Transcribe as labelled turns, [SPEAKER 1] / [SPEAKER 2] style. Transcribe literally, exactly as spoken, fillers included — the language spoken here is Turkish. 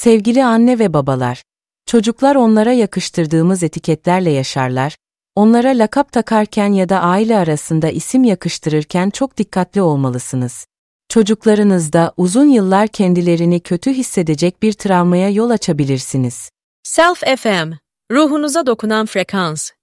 [SPEAKER 1] Sevgili anne ve babalar, çocuklar onlara yakıştırdığımız etiketlerle yaşarlar, onlara lakap takarken ya da aile arasında isim yakıştırırken çok dikkatli olmalısınız. Çocuklarınızda uzun yıllar kendilerini kötü hissedecek bir travmaya yol açabilirsiniz.
[SPEAKER 2] Self F M, ruhunuza dokunan frekans.